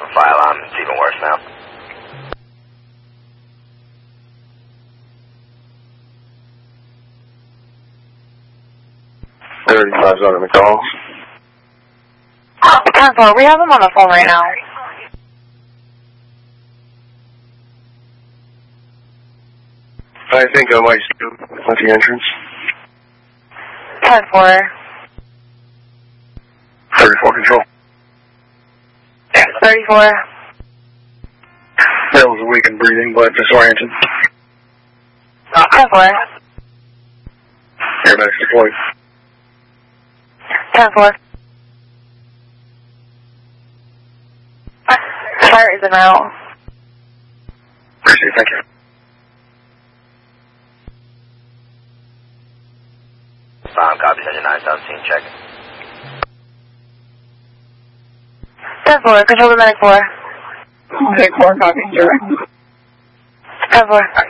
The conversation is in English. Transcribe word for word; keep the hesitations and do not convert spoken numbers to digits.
file on. It's even worse now. thirty-five's on the McDonald's. ten four, we have him on the phone right now. I think I might do at the entrance. ten four. thirty-four control. thirty-four. That was weak in breathing, but disoriented. ten four. Airbags deployed. ten four. Fire is in route. Appreciate it, thank you. Bomb copy, engine nine seventeen, check. ten four, control the medic four. Medic four, copy, direct. ten four.